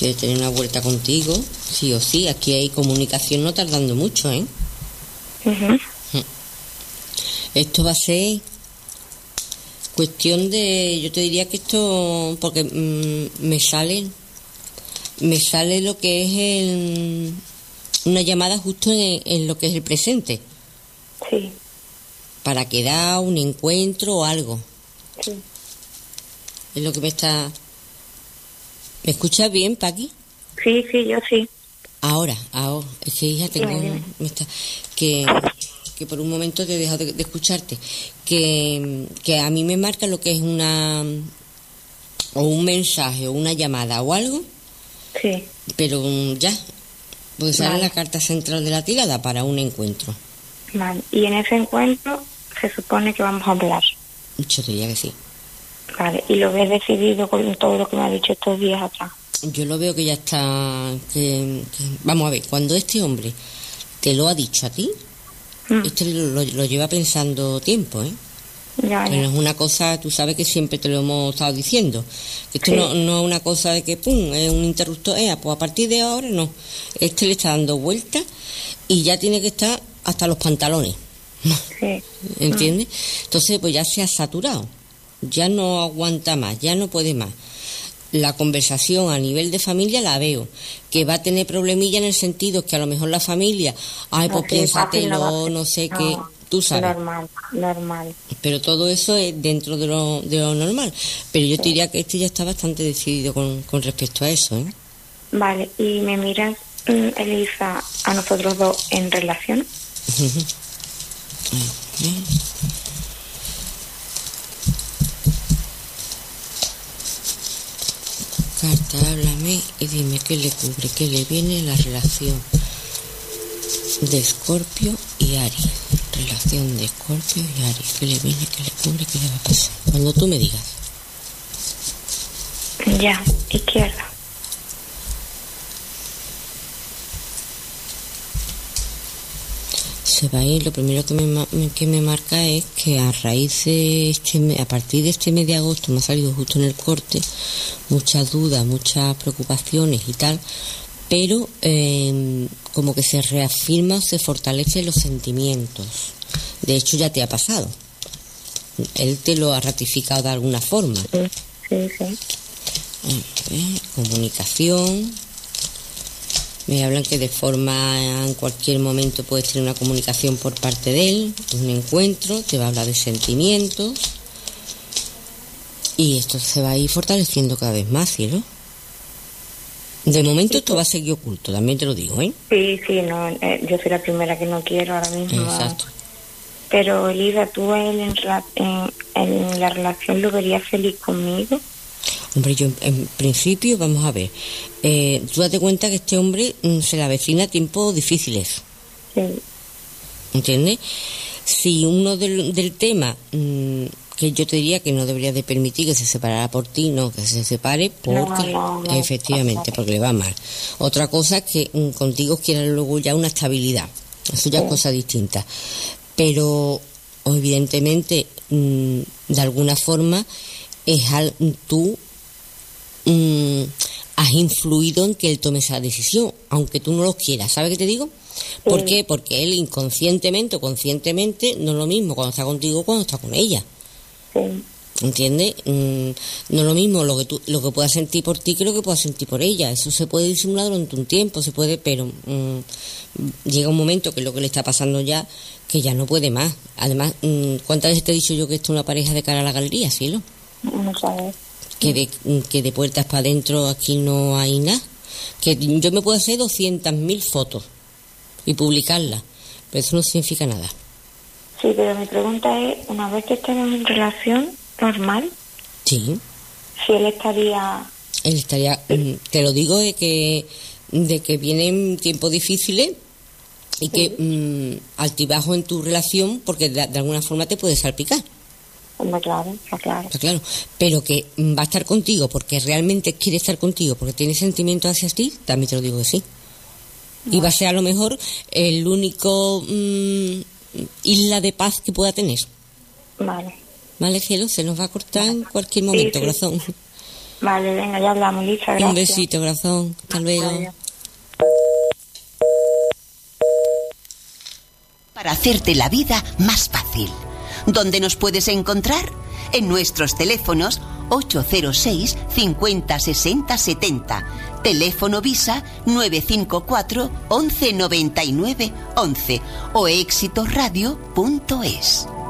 quiere tener una vuelta contigo, sí o sí. Aquí hay comunicación no tardando mucho, ¿eh? Ujú. Esto va a ser cuestión de, yo te diría que esto, porque me sale lo que es una llamada justo en lo que es el presente, Sí, para quedar un encuentro o algo. sí. Es lo que me está... ¿Me escuchas bien, Paqui? Sí, yo sí. Ahora, es que hija, tengo... Dime. me está- que por un momento te he dejado de escucharte. Que a mí me marca lo que es una... o un mensaje o una llamada o algo, Sí, pero ya, porque sale Vale. la carta central de la tirada para un encuentro. vale. Y en ese encuentro se supone que vamos a hablar. Yo te diría que sí. Vale. Y lo ves decidido con todo lo que me ha dicho estos días atrás. Yo lo veo que ya está... vamos a ver, cuando este hombre te lo ha dicho a ti, este lo lleva pensando tiempo, ¿eh? Ya, Que no ya. es una cosa, tú sabes que siempre te lo hemos estado diciendo, que esto Sí. no es una cosa de que pum, es un interruptor, pues a partir de ahora no, este le está dando vueltas y ya tiene que estar hasta los pantalones, Sí. ¿entiendes? Entonces pues ya se ha saturado, ya no aguanta más, ya no puede más. La conversación a nivel de familia la veo, que va a tener problemilla en el sentido que a lo mejor la familia, ay, pues No, sí, fácil no va a piénsatelo, ser. no sé No, qué, tú sabes. Normal. Pero todo eso es dentro de lo normal. Pero yo te diría que este ya está bastante decidido con respecto a eso, ¿eh? Vale, y me miras, Elisa, a nosotros dos en relación. Carta, háblame y dime qué le cubre, qué le viene la relación de Escorpio y Aries. Relación de Escorpio y Aries. ¿Qué le viene, qué le cubre, qué le va a pasar? Cuando tú me digas. Ya, izquierda. Se va a ir, lo primero que me marca es que a raíz de a partir de este mes de agosto me ha salido justo en el corte muchas dudas, muchas preocupaciones y tal, pero como que se reafirma o se fortalecen los sentimientos. De hecho ya te ha pasado, él te lo ha ratificado de alguna forma. Sí. Comunicación. Me hablan que de forma, en cualquier momento puedes tener una comunicación por parte de él, un encuentro, te va a hablar de sentimientos. Y esto se va a ir fortaleciendo cada vez más, cielo. De momento esto va a seguir oculto, también te lo digo, ¿eh? Sí, no, yo soy la primera que no quiero ahora mismo. Exacto. Pero, Elisa, ¿tú a él en la relación lo verías feliz conmigo? Hombre, yo en principio, vamos a ver, tú date cuenta que este hombre se le avecina tiempos difíciles. Sí. ¿Entiendes? Si uno del tema, que yo te diría que no deberías de permitir que se separara por ti, no, que se separe porque, No. efectivamente, porque le va mal. Otra cosa es que contigo quiera luego ya una estabilidad. Eso ya es cosa distinta. Pero, evidentemente, de alguna forma, tú has influido en que él tome esa decisión, aunque tú no lo quieras. ¿Sabes qué te digo? ¿Por qué? Porque él inconscientemente o conscientemente no es lo mismo cuando está contigo que cuando está con ella. Sí. ¿Entiendes? No es lo mismo lo que puedas sentir por ti que lo que puedas sentir por ella. Eso se puede disimular durante un tiempo, pero llega un momento que es lo que le está pasando ya, que ya no puede más. Además, ¿cuántas veces te he dicho yo que esto es una pareja de cara a la galería, cielo? Muchas veces. Que de puertas para adentro aquí no hay nada. Que yo me puedo hacer 200.000 fotos y publicarlas, pero eso no significa nada. Sí, pero mi pregunta es, una vez que estemos en relación normal, Sí. si él estaría... Él estaría, te lo digo de que vienen tiempos difíciles y que altibajo en tu relación, porque de alguna forma te puede salpicar. Claro. Está claro, pero que va a estar contigo porque realmente quiere estar contigo, porque tiene sentimientos hacia ti, también te lo digo que sí. Y va a ser a lo mejor el único isla de paz que pueda tener. Vale. Vale, cielo, se nos va a cortar en cualquier momento, Sí. corazón. Vale, venga, ya hablamos, Lisa, gracias. Un besito, corazón. Hasta luego. Adiós. Para hacerte la vida más fácil. ¿Dónde nos puedes encontrar? En nuestros teléfonos 806 50 60 70, teléfono Visa 954 11 99 11 o exitosradio.es.